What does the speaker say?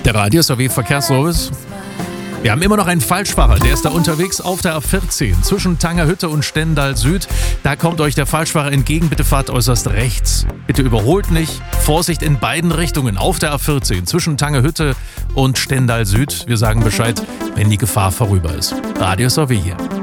Der Radius AW Verkehrsservice. Wir haben immer noch einen Falschfahrer, der ist da unterwegs auf der A14 zwischen Tangerhütte und Stendal Süd. Da kommt euch der Falschfahrer entgegen, bitte fahrt äußerst rechts. Bitte überholt nicht. Vorsicht in beiden Richtungen auf der A14 zwischen Tangerhütte und Stendal Süd. Wir sagen Bescheid, wenn die Gefahr vorüber ist. Radius AW hier.